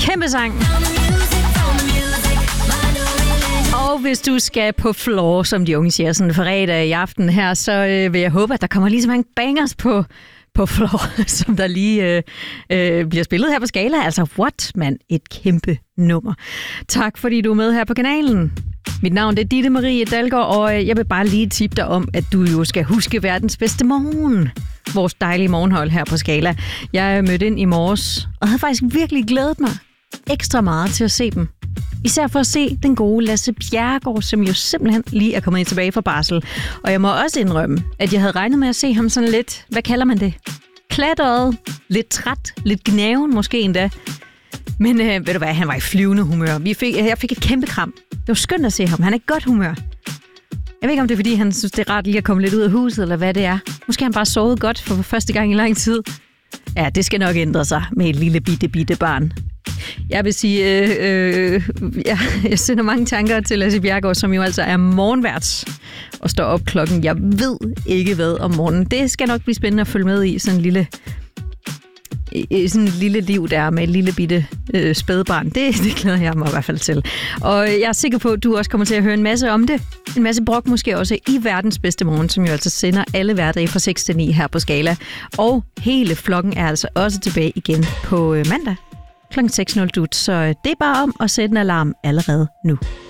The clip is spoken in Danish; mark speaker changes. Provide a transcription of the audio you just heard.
Speaker 1: Kæmpe sang. Og hvis du skal på floor, som de unge siger, sådan fredag i aften her, så vil jeg håbe, at der kommer lige så mange bangers på floor, som der lige bliver spillet her på Skala. Altså, what, mand? Et kæmpe nummer. Tak, fordi du er med her på kanalen. Mit navn er Ditte Marie Dalgaard, og jeg vil bare lige tippe dig om, at du jo skal huske verdens bedste morgen. Vores dejlige morgenhold her på Skala. Jeg mødte ind i morges, og havde faktisk virkelig glædet mig ekstra meget til at se dem. Især for at se den gode Lasse Bjerregaard, som jo simpelthen lige er kommet tilbage fra barsel. Og jeg må også indrømme, at jeg havde regnet med at se ham sådan lidt, hvad kalder man det? Klatret, lidt træt, lidt gnaven måske endda. Men ved du hvad, han var i flyvende humør. Jeg fik et kæmpe kram. Det var skønt at se ham. Han er i godt humør. Jeg ved ikke, om det er, fordi han synes, det er rart lige at komme lidt ud af huset, eller hvad det er. Måske han bare sovet godt for første gang i lang tid. Ja, det skal nok ændre sig med et lille bitte barn. Jeg vil sige, jeg sender mange tanker til Lasse Bjerregaard, som jo altså er morgenvært og står op klokken. Jeg ved ikke hvad om morgenen. Det skal nok blive spændende at følge med i sådan et lille liv der med et lille bitte spædbarn. Det glæder jeg mig i hvert fald til. Og jeg er sikker på, at du også kommer til at høre en masse om det. En masse brok måske også i verdens bedste morgen, som jo altså sender alle hverdage fra 6 til 9 her på Skala. Og hele flokken er altså også tilbage igen på mandag kl. 6:00. Så det er bare om at sætte en alarm allerede nu.